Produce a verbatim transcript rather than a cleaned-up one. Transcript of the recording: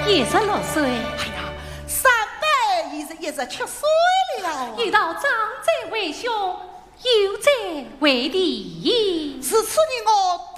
一十六岁。 哎呀，三百一十一十七岁了。 遇到长者为兄，幼者为弟。 是此年我